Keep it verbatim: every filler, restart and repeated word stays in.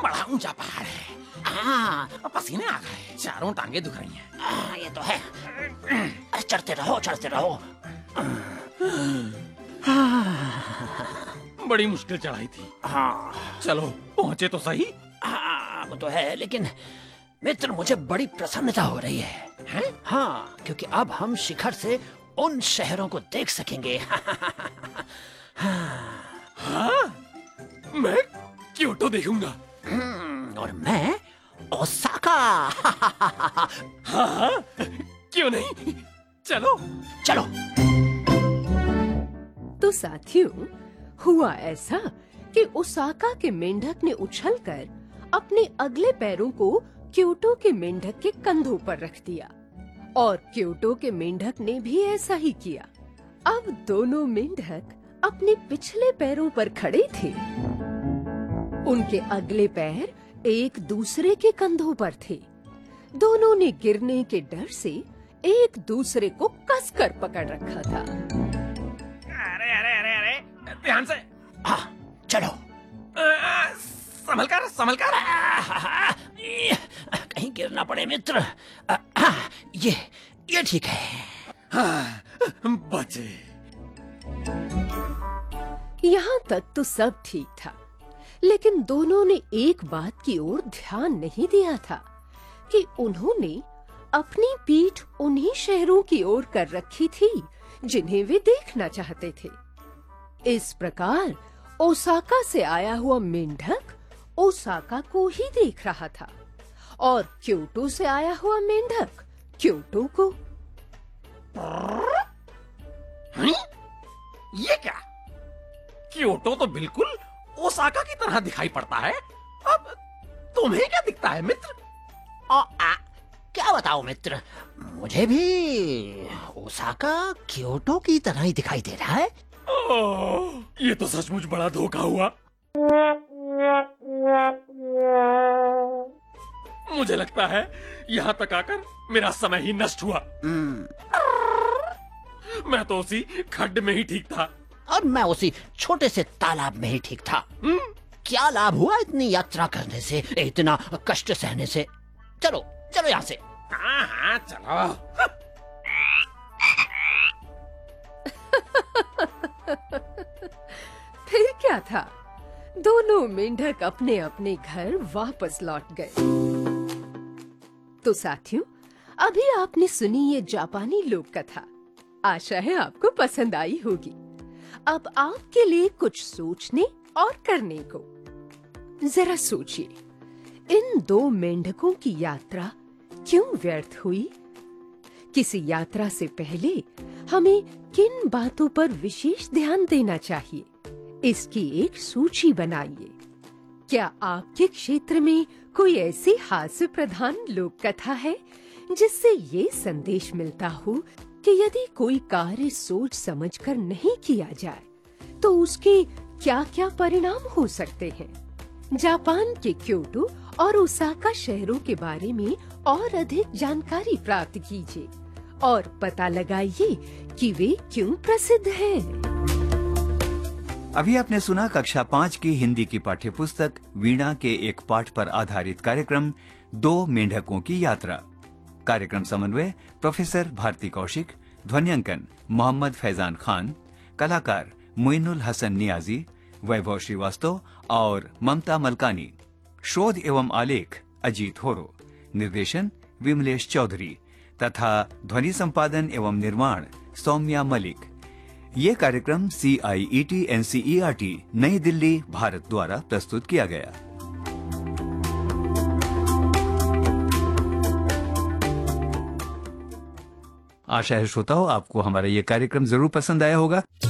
बड़ा ऊंचा पहाड़ है। हाँ, पसीने आ गए, चारों टांगे दुख रही हैं। आ, ये तो है। अरे चढ़ते रहो चढ़ते रहो। बड़ी मुश्किल चढ़ाई थी। हाँ चलो पहुंचे तो सही। हाँ वो तो है, लेकिन मित्र मुझे बड़ी प्रसन्नता हो रही है, हैं? हाँ, क्योंकि अब हम शिखर से उन शहरों को देख सकेंगे। हाँ, मैं क्योटो देखूंगा। हम्म, और मैं ओसाका। हाँ, क्यों नहीं, चलो चलो। तो साथियों, हुआ ऐसा कि ओसाका के मेंढक ने उछलकर अपने अगले पैरों को क्योटो के मेंढक के कंधों पर रख दिया और क्योटो के मेंढक ने भी ऐसा ही किया। अब दोनों मेंढक अपने पिछले पैरों पर खड़े थे। उनके अगले पैर एक दूसरे के कंधों पर थे। दोनों ने गिरने के डर से एक दूसरे को कसकर पकड़ रखा था। अरे अरे अरे अरे, ध्यान से। हाँ, चलो। संभल कर संभल कर। कहीं गिर ना पड़े मित्र। आ, आ, ये ये ठीक है। हाँ, बचे। यहाँ तक तो सब ठीक था, लेकिन दोनों ने एक बात की ओर ध्यान नहीं दिया था कि उन्होंने अपनी पीठ उन्हीं शहरों की ओर कर रखी थी जिन्हें वे देखना चाहते थे। इस प्रकार ओसाका से आया हुआ मेंढक ओसाका को ही देख रहा था और क्योटो से आया हुआ मेंढक क्योटो को। हैं? ये क्या? क्योटो तो बिल्कुल ओसाका की तरह दिखाई पड़ता है। अब तुम्हें क्या दिखता है मित्र? आ, आ, क्या बताओ मित्र, मुझे भी ओसाका क्योटो की तरह ही दिखाई दे रहा है। ओह, ये तो सचमुच बड़ा धोखा हुआ। मुझे लगता है यहाँ तक आकर मेरा समय ही नष्ट हुआ। मैं तो उसी खड्ड में ही ठीक था और मैं उसी छोटे से तालाब में ही ठीक था। हुँ? क्या लाभ हुआ इतनी यात्रा करने से, इतना कष्ट सहने से। चलो चलो यहाँ से। हाँ हाँ चलो। फिर क्या था, दोनों मेंढक अपने अपने घर वापस लौट गए। तो साथियों, अभी आपने सुनी ये जापानी लोक कथा। आशा है आपको पसंद आई होगी। अब आपके लिए कुछ सोचने और करने को। जरा सोचिए, इन दो मेंढकों की यात्रा क्यों व्यर्थ हुई? किसी यात्रा से पहले हमें किन बातों पर विशेष ध्यान देना चाहिए, इसकी एक सूची बनाइए। क्या आपके क्षेत्र में कोई ऐसी हास्य प्रधान लोक कथा है जिससे ये संदेश मिलता हो कि यदि कोई कार्य सोच समझकर नहीं किया जाए तो उसके क्या-क्या परिणाम हो सकते हैं? जापान के क्योटो और ओसाका शहरों के बारे में और अधिक जानकारी प्राप्त कीजिए और पता लगाइए कि वे क्यों प्रसिद्ध हैं। अभी आपने सुना कक्षा पाँच की हिंदी की पाठ्यपुस्तक वीणा के एक पाठ पर आधारित कार्यक्रम दो मेंढकों की यात्रा। कार्यक्रम समन्वय प्रोफेसर भारती कौशिक, ध्वन्यांकन मोहम्मद फैजान खान, कलाकार मोइनुल हसन नियाजी, वैभव श्रीवास्तव और ममता मलकानी, शोध एवं आलेख अजीत होरो, निर्देशन विमलेश चौधरी तथा ध्वनि संपादन एवं निर्माण सौम्या मलिक। ये कार्यक्रम सी आई E T N C E R T नई दिल्ली भारत द्वारा प्रस्तुत किया गया। आशा है श्रोताओं आपको हमारा ये कार्यक्रम जरूर पसंद आया होगा।